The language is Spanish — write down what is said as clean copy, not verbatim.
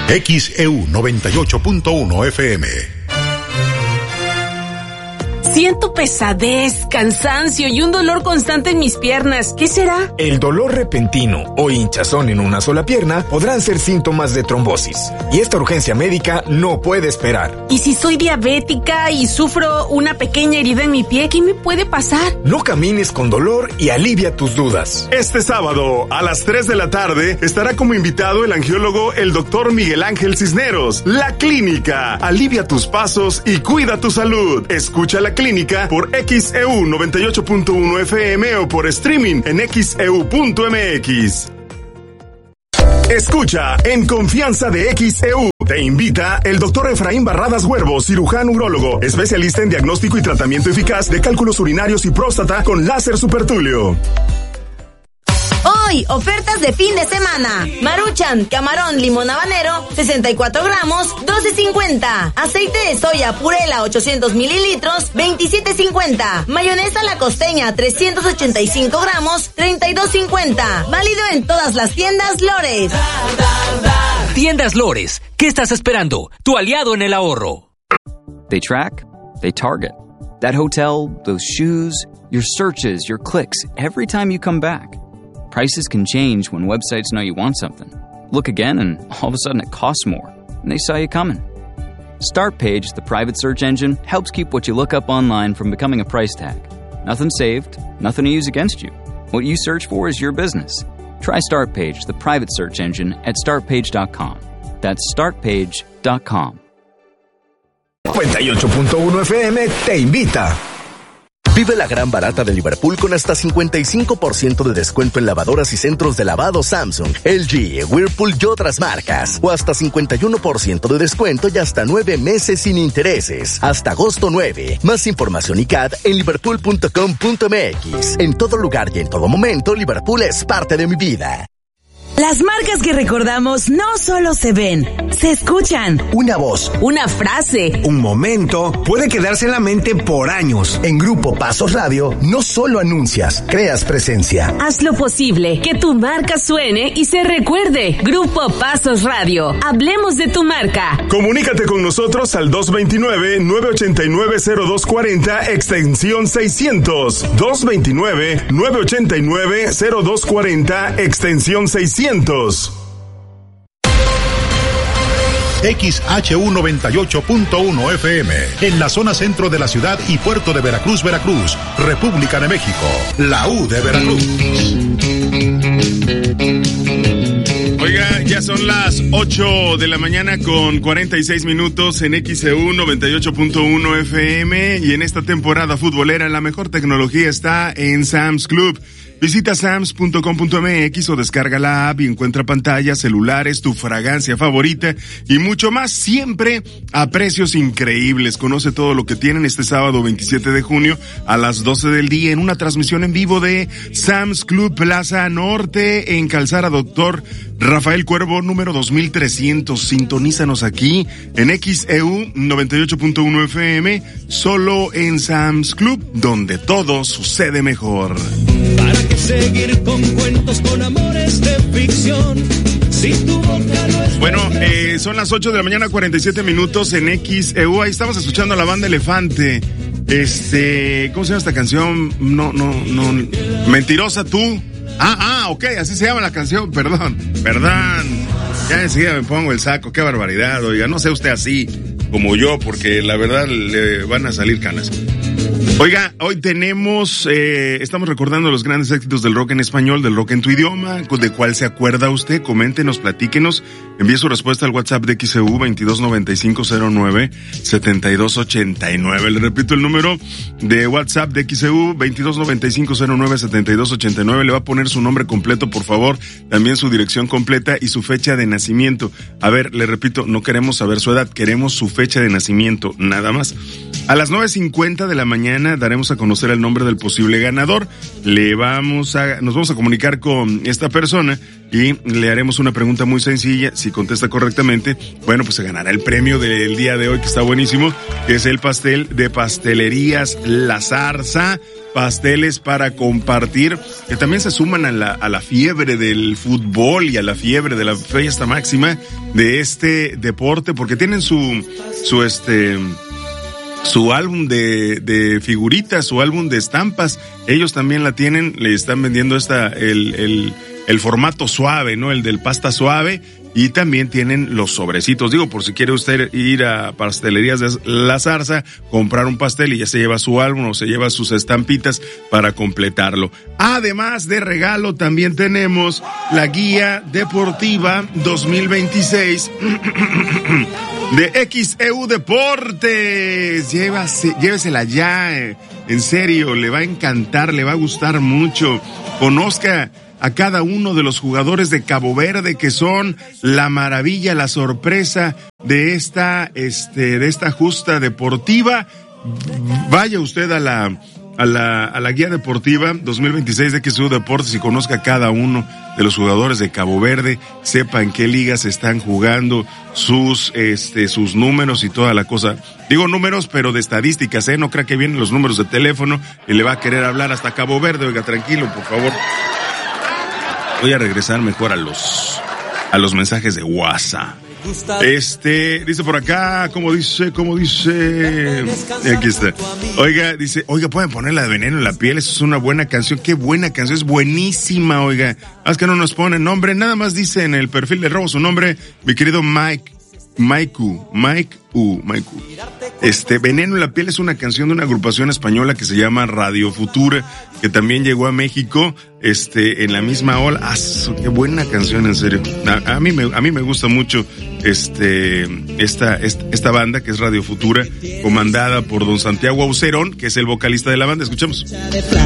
XEU 98.1 FM. Siento pesadez, cansancio y un dolor constante en mis piernas. ¿Qué será? El dolor repentino o hinchazón en una sola pierna podrán ser síntomas de trombosis. Y esta urgencia médica no puede esperar. ¿Y si soy diabética y sufro una pequeña herida en mi pie, qué me puede pasar? No camines con dolor y alivia tus dudas. Este sábado, a las 3 de la tarde, estará como invitado el angiólogo el Dr. Miguel Ángel Cisneros. La Clínica. Alivia tus pasos y cuida tu salud. Escucha La Clínica por XEU 98.1 FM o por streaming en xeu.mx. Escucha En Confianza de XEU. Te invita el Dr. Efraín Barradas Huervo, cirujano urólogo, especialista en diagnóstico y tratamiento eficaz de cálculos urinarios y próstata con láser supertulio. Hoy, ofertas de fin de semana. Maruchan, camarón, limón habanero, 64 gramos, 12.50. Aceite de soya Purela, 800 mililitros, 27.50. Mayonesa La Costeña, 385 gramos, 32.50. Válido en todas las tiendas Lores. Tiendas Lores, ¿qué estás esperando? Tu aliado en el ahorro. They track, they target. That hotel, those shoes, your searches, your clicks, every time you come back. Prices can change when websites know you want something. Look again and all of a sudden it costs more, and they saw you coming. StartPage, the private search engine, helps keep what you look up online from becoming a price tag. Nothing saved, nothing to use against you. What you search for is your business. Try StartPage, the private search engine, at startpage.com. That's startpage.com. 98.1 FM te invita. Vive la gran barata de Liverpool con hasta 55% de descuento en lavadoras y centros de lavado Samsung, LG, Whirlpool y otras marcas. O hasta 51% de descuento y hasta 9 meses sin intereses. Hasta agosto 9. Más información y CAD en liverpool.com.mx. En todo lugar y en todo momento, Liverpool es parte de mi vida. Las marcas que recordamos no solo se ven, se escuchan. Una voz, una frase, un momento puede quedarse en la mente por años. En Grupo Pasos Radio no solo anuncias, creas presencia. Haz lo posible que tu marca suene y se recuerde. Grupo Pasos Radio. Hablemos de tu marca. Comunícate con nosotros al 229-989-0240 extensión 600. 229-989-0240 extensión 600. XHU 98.1 FM, en la zona centro de la ciudad y puerto de Veracruz, Veracruz, República de México, la U de Veracruz. Oiga, ya son las 8 de la mañana con 46 minutos en XEU 98.1 FM y en esta temporada futbolera la mejor tecnología está en Sam's Club. Visita sams.com.mx o descarga la app y encuentra pantallas, celulares, tu fragancia favorita y mucho más, siempre a precios increíbles. Conoce todo lo que tienen este sábado 27 de junio a las 12 del día en una transmisión en vivo de Sam's Club Plaza Norte en Calzada Doctor Rafael Cuervo, número 2300. Sintonízanos aquí en XEU 98.1 FM, solo en Sam's Club, donde todo sucede mejor. ¿Para qué seguir con cuentos, con amores de ficción? Si tu boca no es... Bueno, son las 8 de la mañana, 47 minutos en XEU. Ahí estamos escuchando a la banda Elefante. ¿Cómo se llama esta canción? No. Mentirosa tú. Ok, así se llama la canción, perdón. Ya enseguida me pongo el saco, qué barbaridad, oiga, no sea usted así como yo, porque la verdad le van a salir canas. Oiga, hoy estamos recordando los grandes éxitos del rock en español, del rock en tu idioma, de cuál se acuerda usted, coméntenos, platíquenos, envíe su respuesta al WhatsApp de XEU 229509-7289. Le repito el número de WhatsApp de XEU 229509-7289. Le va a poner su nombre completo, por favor, también su dirección completa y su fecha de nacimiento. A ver, le repito, no queremos saber su edad, queremos su fecha de nacimiento, nada más. A las 9:50 de la mañana daremos a conocer el nombre del posible ganador. Nos vamos a comunicar con esta persona y le haremos una pregunta muy sencilla. Si contesta correctamente, bueno, pues se ganará el premio del día de hoy, que está buenísimo, que es el pastel de Pastelerías La Zarza. pasteles para compartir, que también se suman a la fiebre del fútbol y a la fiebre de la fiesta máxima de este deporte, porque tienen su álbum de figuritas, su álbum de estampas. Ellos también la tienen, le están vendiendo el formato suave, ¿no? El del pasta suave, y también tienen los sobrecitos. Digo, por si quiere usted ir a Pastelerías de La Zarza, comprar un pastel y ya se lleva su álbum o se lleva sus estampitas para completarlo. Además de regalo, también tenemos la guía deportiva 2026 de XEU Deportes. Llévesela ya, en serio, le va a encantar, le va a gustar mucho. Conozca a cada uno de los jugadores de Cabo Verde, que son la maravilla, la sorpresa de esta justa deportiva. Vaya usted a la guía deportiva 2026 de XU Deportes y conozca a cada uno de los jugadores de Cabo Verde, sepa en qué ligas están jugando, sus números y toda la cosa. Digo números, pero de estadísticas, no crea que vienen los números de teléfono y le va a querer hablar hasta Cabo Verde. Oiga, tranquilo, por favor. Voy a regresar mejor a los mensajes de WhatsApp. Dice por acá, ¿cómo dice? Aquí está. Oiga, pueden poner la de Veneno en la Piel, eso es una buena canción, qué buena canción, es buenísima, oiga. Es que no nos ponen nombre, nada más dice en el perfil de Robo su nombre, mi querido Maiku. Veneno en la Piel es una canción de una agrupación española que se llama Radio Futura, que también llegó a México, en la misma ola. Qué buena canción, en serio. A mí me gusta mucho, esta banda que es Radio Futura, comandada por don Santiago Aucerón, que es el vocalista de la banda. Escuchamos.